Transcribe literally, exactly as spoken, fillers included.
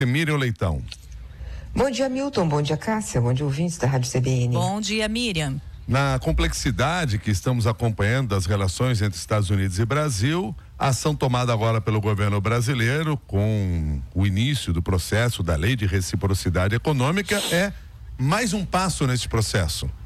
Miriam Leitão. Bom dia, Milton. Bom dia, Cássia. Bom dia, ouvintes da Rádio C B N. Bom dia, Miriam. Na complexidade que estamos acompanhando das relações entre Estados Unidos e Brasil, a ação tomada agora pelo governo brasileiro com o início do processo da Lei de Reciprocidade Econômica é mais um passo nesse processo.